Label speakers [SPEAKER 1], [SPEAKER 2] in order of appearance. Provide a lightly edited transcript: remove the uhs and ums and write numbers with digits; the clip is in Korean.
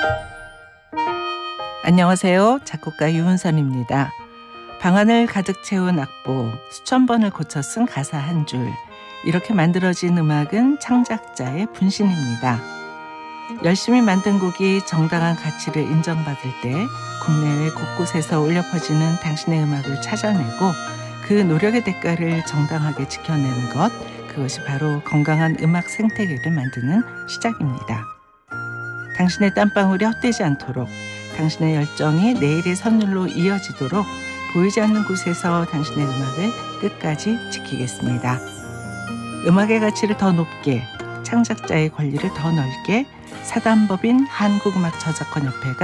[SPEAKER 1] 안녕하세요. 작곡가 유은선입니다. 방안을 가득 채운 악보, 수천 번을 고쳐 쓴 가사 한 줄, 이렇게 만들어진 음악은 창작자의 분신입니다. 열심히 만든 곡이 정당한 가치를 인정받을 때 국내외 곳곳에서 울려 퍼지는 당신의 음악을 찾아내고 그 노력의 대가를 정당하게 지켜내는 것, 그것이 바로 건강한 음악 생태계를 만드는 시작입니다. 당신의 땀방울이 헛되지 않도록, 당신의 열정이 내일의 선율로 이어지도록 보이지 않는 곳에서 당신의 음악을 끝까지 지키겠습니다. 음악의 가치를 더 높게, 창작자의 권리를 더 넓게, 사단법인 한국음악저작권협회가